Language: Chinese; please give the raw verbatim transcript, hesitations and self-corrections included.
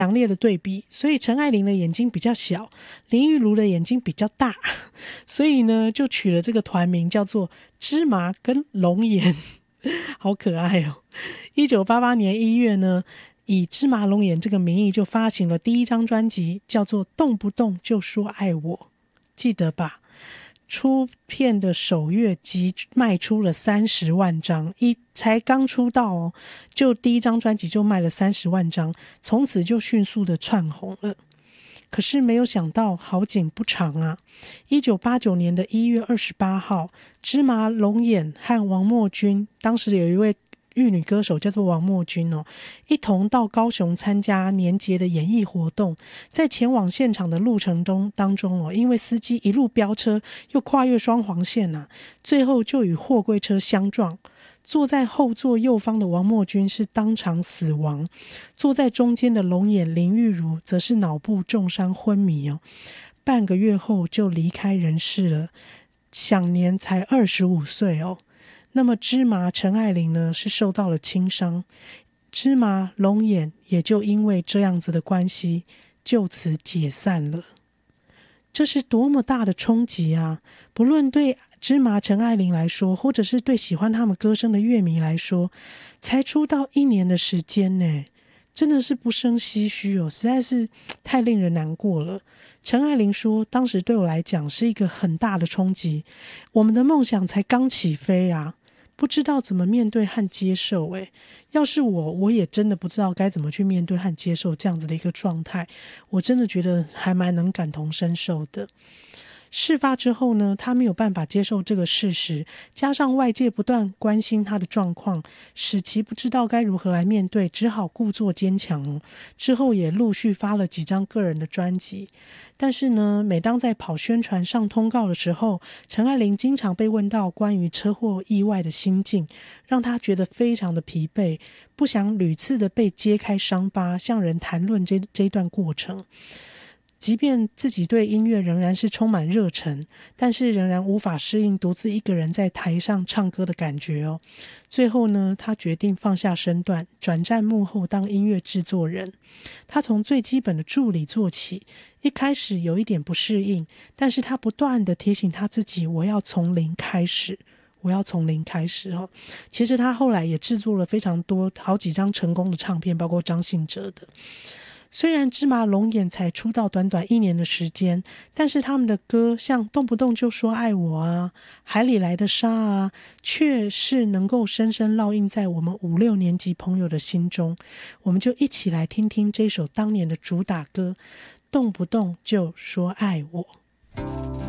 强烈的对比，所以陈爱玲的眼睛比较小，林玉如的眼睛比较大，所以呢就取了这个团名叫做芝麻跟龙眼，好可爱哦。一九八八年一月呢，以芝麻龙眼这个名义就发行了第一张专辑，叫做动不动就说爱我，记得吧？出片的首月即卖出了三十万张，一才刚出道哦，就第一张专辑就卖了三十万张，从此就迅速的窜红了。可是没有想到好景不长啊，一九八九年的一月二十八号，芝麻龙眼和王墨君，当时有一位玉女歌手叫做王墨君哦，一同到高雄参加年节的演艺活动。在前往现场的路程中当中哦，因为司机一路飙车，又跨越双黄线啊，最后就与货柜车相撞。坐在后座右方的王墨君是当场死亡，坐在中间的龙眼林玉如则是脑部重伤昏迷哦，半个月后就离开人世了，享年才二十五岁哦。那么芝麻陈爱玲呢是受到了轻伤，芝麻龙眼也就因为这样子的关系就此解散了。这是多么大的冲击啊！不论对芝麻陈爱玲来说，或者是对喜欢他们歌声的乐迷来说，才出道一年的时间呢，真的是不胜唏嘘哦，实在是太令人难过了。陈爱玲说，当时对我来讲是一个很大的冲击，我们的梦想才刚起飞啊，不知道怎么面对和接受。诶，要是我我也真的不知道该怎么去面对和接受这样子的一个状态，我真的觉得还蛮能感同身受的。事发之后呢，他没有办法接受这个事实，加上外界不断关心他的状况，使其不知道该如何来面对，只好故作坚强。之后也陆续发了几张个人的专辑。但是呢，每当在跑宣传上通告的时候，陈爱玲经常被问到关于车祸意外的心境，让她觉得非常的疲惫，不想屡次的被揭开伤疤，向人谈论这这一段过程。即便自己对音乐仍然是充满热忱，但是仍然无法适应独自一个人在台上唱歌的感觉哦。最后呢，他决定放下身段，转战幕后当音乐制作人。他从最基本的助理做起，一开始有一点不适应，但是他不断的提醒他自己，我要从零开始。我要从零开始哦。其实他后来也制作了非常多好几张成功的唱片，包括张信哲的。虽然芝麻龙眼才出道短短一年的时间，但是他们的歌像动不动就说爱我啊，海里来的沙啊，却是能够深深烙印在我们五六年级朋友的心中。我们就一起来听听这首当年的主打歌，动不动就说爱我。